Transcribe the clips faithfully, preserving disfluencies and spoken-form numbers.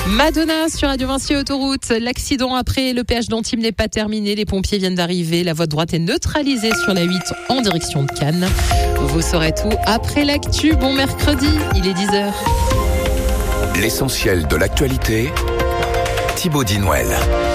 Madonna sur Radio Vinci Autoroute. L'accident après le péage d'Antibes n'est pas terminé. Les pompiers viennent d'arriver. La voie de droite est neutralisée sur la huit en direction de Cannes. Vous saurez tout après l'actu. Bon mercredi, il est dix heures. L'essentiel de l'actualité, Thibaut Dinouel.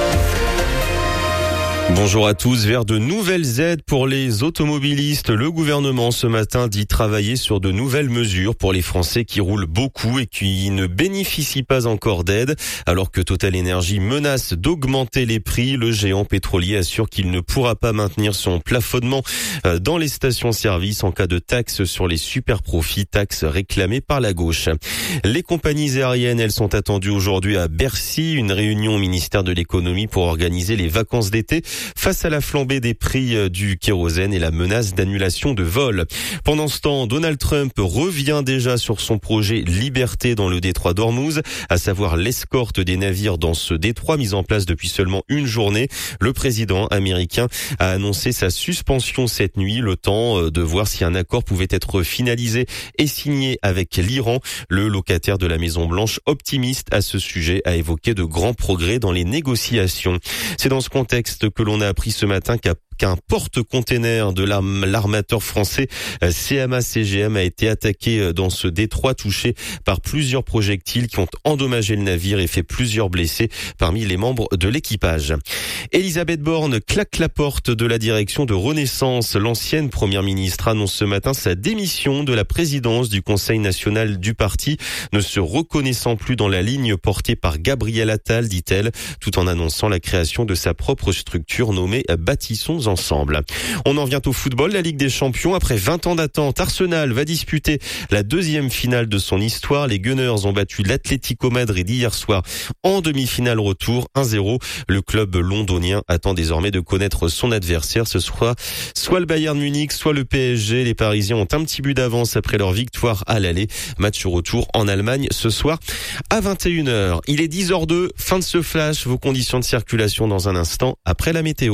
Bonjour à tous. Vers de nouvelles aides pour les automobilistes, le gouvernement ce matin dit travailler sur de nouvelles mesures pour les Français qui roulent beaucoup et qui ne bénéficient pas encore d'aide. Alors que Total Energy menace d'augmenter les prix, le géant pétrolier assure qu'il ne pourra pas maintenir son plafonnement dans les stations-service en cas de taxe sur les super-profits, taxe réclamée par la gauche. Les compagnies aériennes, elles sont attendues aujourd'hui à Bercy, une réunion au ministère de l'économie pour organiser les vacances d'été. Face à la flambée des prix du kérosène et la menace d'annulation de vols. Pendant ce temps, Donald Trump revient déjà sur son projet Liberté dans le détroit d'Ormuz, à savoir l'escorte des navires dans ce détroit mis en place depuis seulement une journée. Le président américain a annoncé sa suspension cette nuit, le temps de voir si un accord pouvait être finalisé et signé avec l'Iran. Le locataire de la Maison-Blanche, optimiste à ce sujet, a évoqué de grands progrès dans les négociations. C'est dans ce contexte que l'on a appris ce matin qu'à qu'un porte-container de l'armateur français C M A C G M a été attaqué dans ce détroit, touché par plusieurs projectiles qui ont endommagé le navire et fait plusieurs blessés parmi les membres de l'équipage. Elisabeth Borne claque la porte de la direction de Renaissance. L'ancienne première ministre annonce ce matin sa démission de la présidence du Conseil national du parti, ne se reconnaissant plus dans la ligne portée par Gabriel Attal, dit-elle, tout en annonçant la création de sa propre structure nommée Bâtissons ensemble. On en vient au football, la Ligue des Champions. Après vingt ans d'attente, Arsenal va disputer la deuxième finale de son histoire. Les Gunners ont battu l'Atlético Madrid hier soir en demi-finale retour un zéro. Le club londonien attend désormais de connaître son adversaire. Ce sera soit le Bayern Munich, soit le P S G. Les Parisiens ont un petit but d'avance après leur victoire à l'aller. Match retour en Allemagne ce soir à vingt et une heures. Il est dix heures deux, fin de ce flash. Vos conditions de circulation dans un instant après la météo.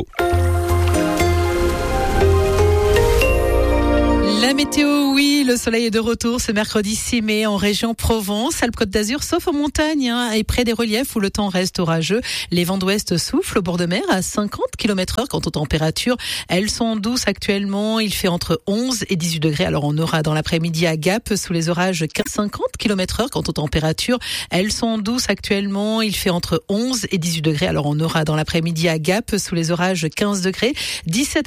La météo, oui, le soleil est de retour ce mercredi six mai en région Provence, Alpes-Côte d'Azur, sauf aux montagnes hein, et près des reliefs où le temps reste orageux. Les vents d'ouest soufflent au bord de mer à cinquante kilomètres heure. Quant aux températures, elles sont douces actuellement. Il fait entre onze et dix-huit degrés. Alors on aura dans l'après-midi à Gap sous les orages cinquante kilomètres heure. Quant aux températures, elles sont douces actuellement. Il fait entre onze et dix-huit degrés. Alors on aura dans l'après-midi à Gap sous les orages quinze degrés, dix-sept